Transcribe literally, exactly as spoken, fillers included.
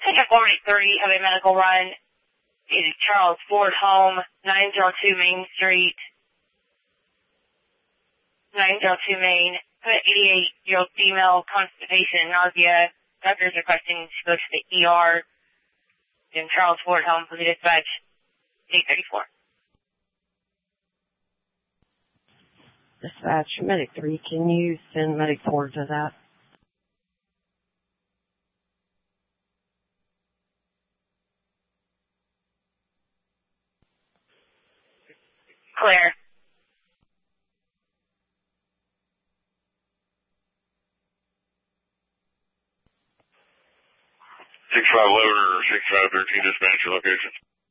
Ticket four eight three of a medical run is Charles Ford Home, nine oh two Main Street, nine oh two Main. eighty-eight-year-old female, constipation, nausea. Doctors requesting to go to the E R in Charles Ford Home for the dispatch, eight thirty-four. Dispatch, Medic three, can you send Medic four to that? Clear. six five one one or six five one three dispatch your location.